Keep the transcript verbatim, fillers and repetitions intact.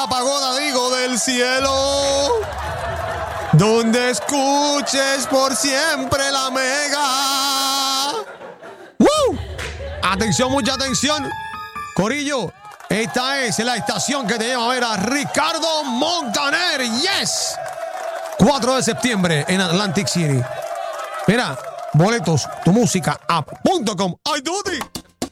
la pagoda, digo, del cielo, donde escuches por siempre la mega. ¡Woo! Atención, mucha atención. Corillo, esta es la estación que te lleva a ver a Ricardo Montaner. ¡Yes! cuatro de septiembre en Atlantic City. Mira, boletos, tu música app punto com. ¡Ay, Duty!